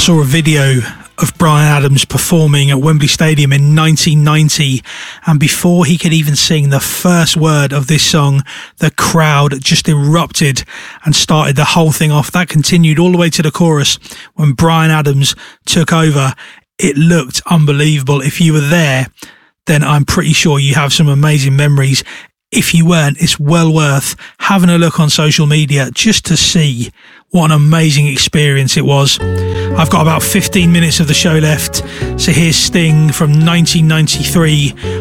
saw a video of Bryan Adams performing at Wembley Stadium in 1990, and before he could even sing the first word of this song, the crowd just erupted and started the whole thing off. That continued all the way to the chorus when Bryan Adams took over. It looked unbelievable. If you were there, then I'm pretty sure you have some amazing memories. If you weren't, it's well worth having a look on social media just to see what an amazing experience it was. I've got about 15 minutes of the show left, so here's Sting from 1993